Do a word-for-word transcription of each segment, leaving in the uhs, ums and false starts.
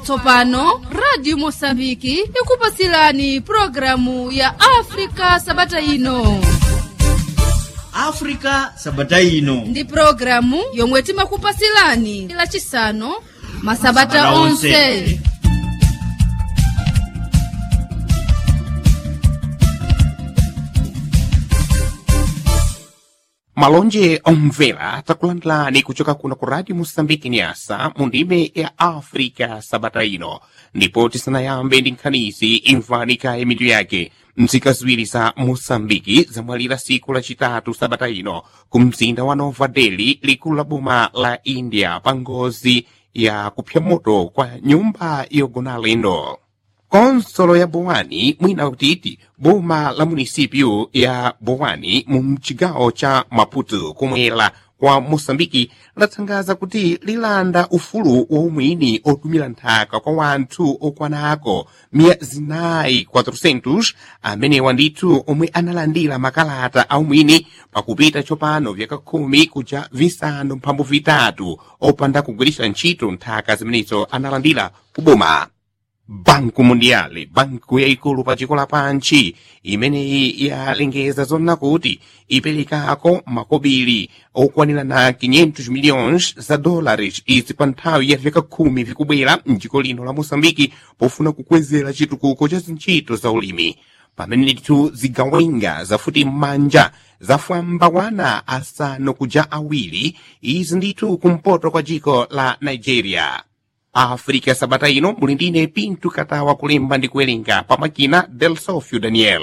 Tsopano Radio Mosambiki ikupasilani programu ya Afrika Sabata ino. Afrika Sabata ino ndi programu yomwe timakupasilani la chisano masabata onse. Malonje omvera takulandilani kuchoka kuno ku Radio Mosambiki Nyasa mundime ya Afrika Sabata ino. Ndipo tisanayambe ndi nkhanizi imvanika emitu yake. Mzika ziwiri za Mosambiki zamwalira siku la chitatu Sabata ino ku mzinda wa Nova Delhi, likulu la boma la India, pa ngozi ya kupsa moto kwa nyumba yogona alendo. Konsolo ya Bowani mwina utiti boma la munisipio ya Bowani mu mchigawo cha Maputo kumwera kwa Mosambiki latangaza kuti lilanda ufulu wa umwini otumira nthaka kwa wanthu okwanako mia zinayi quatrocentos amene wanditu omwe analandira makalata a umwini pakupita tsopano vyaka khumi kuja visanu mphambu vitatu opanda kugwiritsa ntchito nthaka zimenezo analandira kuboma. Banku Mundiale, banku yaikulu pa dziko lapansi, imeneyi yalengeza zonna kuti iperekako makobiri okwanira na quinhentos milhões za dólares izi pa nthawi ya vyaka khumi vikubwera mdziko lino la Mosambiki pofuna kukwezera chitukuko cha zintchito za ulimi. Pamene ndithu zigawenga zafuti m'manja zafwamba wana asanu kuja awiri, izi ndithu kumpoto kwa dziko la Nigeria. Afrika Sabata ino muli ndine Pinto Katawa kulemba ndi kuwerenga pa makina del Sofio Daniel.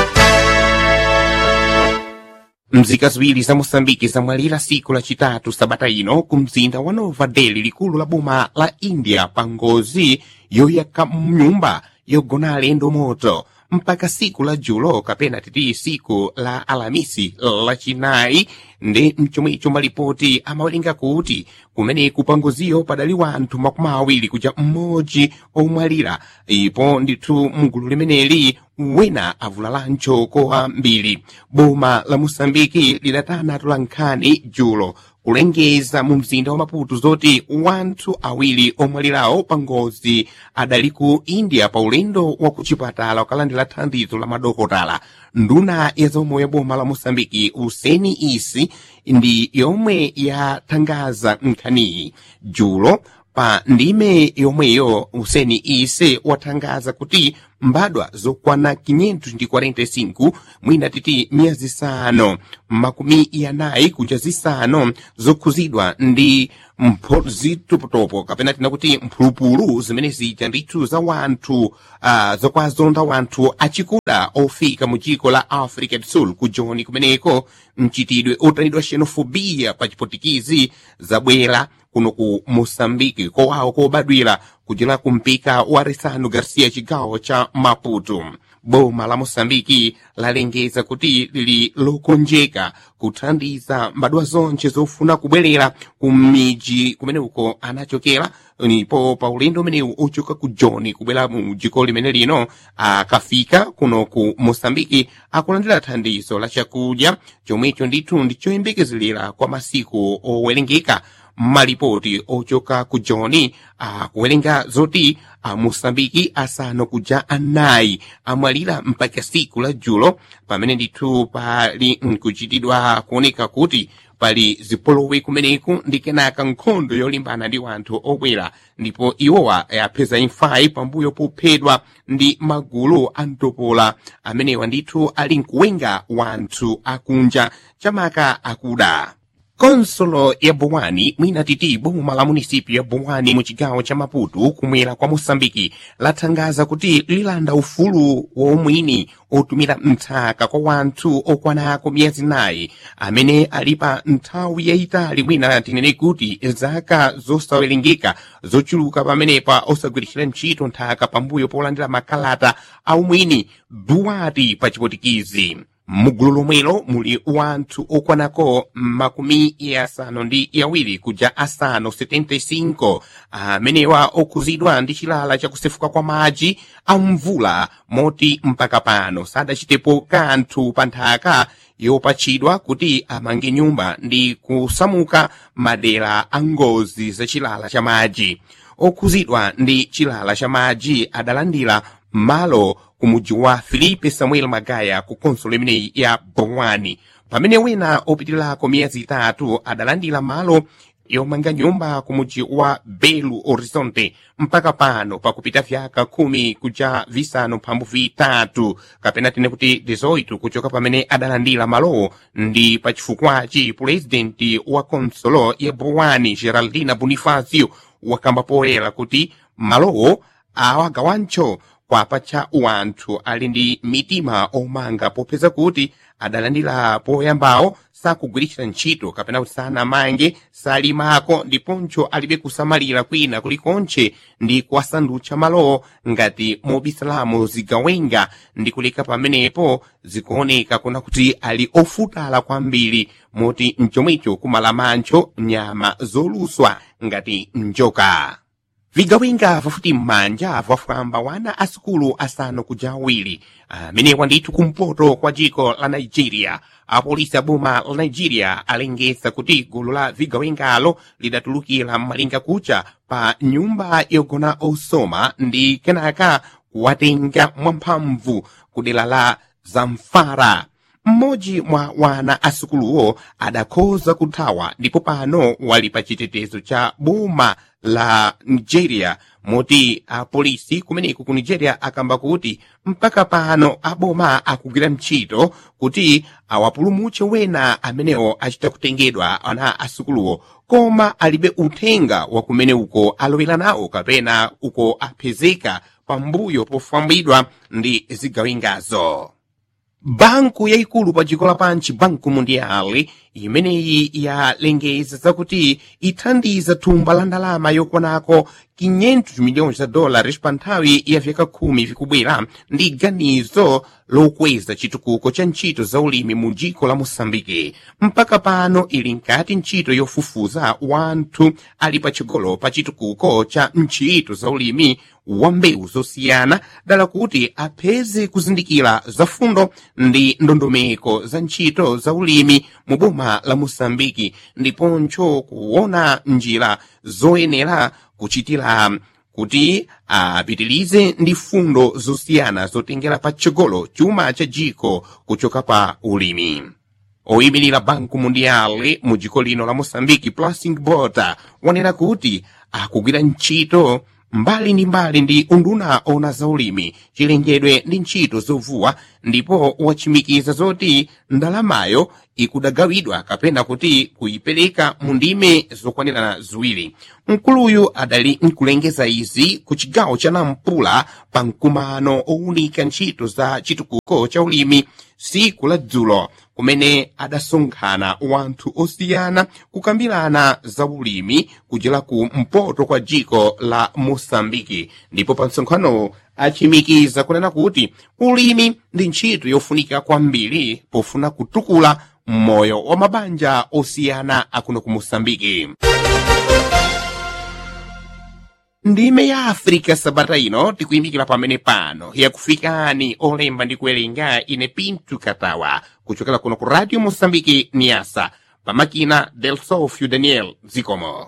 Mzika ziwiri za Mosambiki zamwalira siku la chitatu Sabata ino ku mzinda wa Nova Delhi, likulu la boma la India, pa ngozi yoyaka mnyumba yogona alendo moto mpaka siku la Julo kapena titi siku la Alamisi la chinayi. Ndi mchomwicho malipoti amawerenga kuti kumene kupangoziyo padali wanthu makumi awiri kuja mmodzi omwalira, ipo ndithu mgulu limeneli wena avulala ntchoko ambiri. Boma la Mosambiki lidatana tulankhani Julo kulengeza mu mzinda wa Maputo zoti wanthu awiri omwalirawo pa ngozi adali ku India pa ulendo wa kuchipatala wakalandira thandizo la madokotala. Nduna ya zaumoyo ya boma la Mosambiki Useni Isi ndi yomwe yatangaza nkhaniyi Julo. Pa ndime yomweyo Useni Ise watangaza kuti mbadwa zokwana quinhentos e quarenta e cinco mwina titi mia zisanu makumi yanayi kuja zisanu zokhuzidwa ndi mpozitopotopo kapena tina kuti mphulupulu zimene zija ndithu za wanthu uh, zokwazonda wanthu achikuda ofika mu dziko la Africa do Sul kujoni kumeneko mchitidwe otanidwa xenofobia pa chipotikizi zabwera kuno ku Mosambiki kowawo kobadwira kujira kumpika wa Resano Garcia chigawo cha Maputo. Boma la Mosambiki lalengeza kuti lili lokonjeka kuthandiza mbadwa zonse zofuna kubwerera ku miji kumene uko anachokera, nipo pa ulendo umenewu ochoka ku Joni kubwera mu dziko limene lino akafika kuno ku Mosambiki akulandira thandizo la chakudya chomwecho ndithu ndichoyembekezera kwa masiku owerengeka. Malipoti ochoka ku Joni akuwerenga zoti a Mosambiki asanu kuja anayi amwalira mpaka siku la Julo, pamene ndithu pali nkuchitidwa kuoneka kuti pali zipolowe kumeneku ndi kenaka nkhondo yolimbana ndi wanthu obwera, ndipo iwowa yapeza imfayi pambuyo pophedwa ndi magulu antopola amenewa ndithu ali nkuwenga wanthu akunja chamaka akuda. Konsolo ya Bowani mwina titi boma la munisipio ya Bowani mu chigawo cha Maputo kumwera kwa Mosambiki latangaza kuti lilanda ufulu wa umwini otumira nthaka kwa wanthu okwanako mia zinayi amene alipa nthawi yayitali mwina tinene kuti zaka zosawerengeka zochuluka pamenepa osagwiritsira ntchito nthaka pambuyo polandira makalata a umwini duwati pa chipotikizi. Mugulu lomwelo muli wanthu okwanako makumi yasanu ndi yawiri kuja asanu setenta e cinco amenewa okhuzidwa ndi chilala chakusefuka kwa madzi a mvula moti mpaka pano sadachitepo kanthu pa nthaka yopachidwa kuti amange nyumba ndi kusamuka madera a ngozi za chilala cha madzi. okhuzidwa ndi chilala cha madzi adalandira malo ku mudzi wa Filipe Samuel Magaya ku konsolo imeneyi ya Bongwani, pamene wina opitirako miyezi itatu adalandira malo yomanga nyumba ku mudzi wa Belo Horizonte mpaka pano pakupita vyaka khumi kuja visanu mphambu vitatu kapena tine kuti dezoito kuchoka pamene adalandira malo. Ndi pachifukwachi pulezidenti wa konsolo ya Bongwani Geraldina Bonifacio wakamba poyera kuti malowo awagawancho kwapacha wanthu ali ndi mitima omanga popeza kuti adalandira poyambawo sakugwiritsa ntchito kapena kuti sanamange salimako ndiponso alibe kusamalira kwina kulikonse ndi kuwasandutcha malowo ngati mobisalamo zigawenga ndi kuleka pamenepo zikuoneka kuna kuti ali ofutala kwambiri moti mchomwecho kumalamancho nyama zoluswa ngati njoka. Vigawenga vafuti mmanja vafwamba wana asukulu asanu kuja awiri amenewa ndithu kumpoto kwa dziko la Nigeria. Apolisi aboma la Nigeria alengeza kuti gulu la vigawengalo lidatulukira malinga kucha pa nyumba yogona osoma ndi kenaka kuwatenga mwamphamvu kudera la Zamfara. Mmodzi mwa wana asukuluwo adakhoza kuthawa ndipo pano wali pa chitetezo cha boma la Nigeria moti apolisi kumeneku ku Nigeria akamba kuti mpaka pano aboma akugwira ntchito kuti awapulumutse wena amenewo achita kutengedwa ana asukuluwo, koma alibe uthenga wa kumene uko alowera nawo kapena uko apezeka pambuyo pofambidwa ndi zigawengazo. Banku yaikulu pa dziko lapansi Banku Mundiali imeneyi yalengeza zakuti ithandiza thumba la ndalama yokwanako quinhentos milhões za dólares pa nthawi ya vyaka khumi vikubwera ndi ganizo lokweza chitukuko cha ntchito za ulimi mu dziko la Moçambique. Mpaka pano ili nkati ntchito yofufuza wanthu ali pachigolo pa chitukuko cha ntchito za ulimi wa mbewu zosiyana dala kuti apeze kuzindikira za fundo ndi ndondomeko za ntchito za ulimi mu boma la Moçambique ndiponso kuona njira zoyenera kuchitira kuti apitilize ndi fundo zosiyana zotengera pachigolo chuma cha dziko kuchoka pa ulimi. Oyimirira Banku Mundiali mu dziko lino la Moçambique Plasing Bota wanena kuti akugwira ntchito mbali ndi mbali ndi unduna ona za ulimi chilengedwe ndi ntchito zovuwa ndipo wachimikiza zoti ndalamayo ikudagawidwa kapena kuti kuyipereka mu ndime zokwanirana ziwiri. Mkuluyu adali nkulengeza izi ku chigawo cha Nampula pa mkumano owunika ntchito za chitukuko cha ulimi siku la dzulo kumene adasonkhana wanthu osiyana kukambirana za ulimi kujera ku mpoto kwa dziko la Moçambique. Ndipo pa msonkhano achimikiza kunena kuti ulimi ndi ntchito yofunika kwambiri pofuna kutukula moyo wa mabanja osiyana akuno ku Moçambique. Ndime ya Afrika sabata ino tikuyimikira pamene pano yakufikani olemba ndi kuwerenga ine Pinto Katawa kuchokera kuno ku Radio Moçambique Niasa pamakina del Sofio Daniel Zikomo.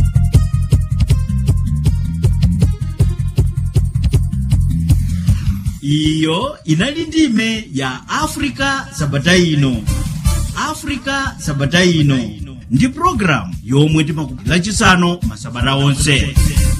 Iyo inali ndime ya Afrika sabata ino. Afrika sabata ino ndi program yomwe timakupitira chisano masabata onse.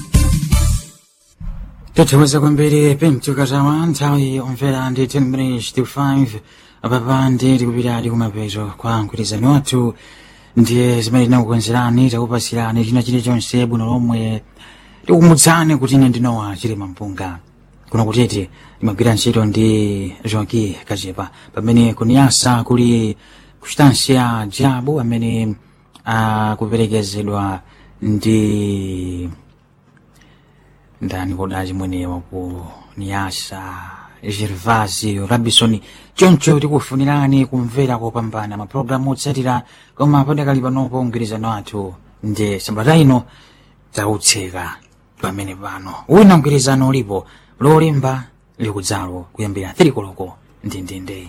Tatiweza kwambiri Pinto Katawa nthawi omvera ndi ten minutes to five apapa ndi tikupita kumapeto kwa mgwirizano wathu ndiye zimene tinakukonzerani takupasirani china chilichonse bwino lomwe tikumutsani kuti ine ndinowa Chilima Mpunga kuno kutete timagwira ntchito ndi Joaquim Kajepa pamene kuniyasa kuli kustansia jabu amene akuperekezedwa ndi ndani kodaji mwenewa ku niyasa Gervasio Rabisoni choncho tikufunirani kumvera kopambana maprogramu otsatira koma padakali panopo mgwirizano wathu ndi sabata ino tautseka pamene pano wina mgwirizano ulipo lolemba likudzalo kuyambira three koloko ndindinde.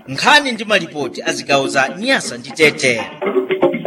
nkhani ndi malipoti a zigawo za nyasa ndi tete.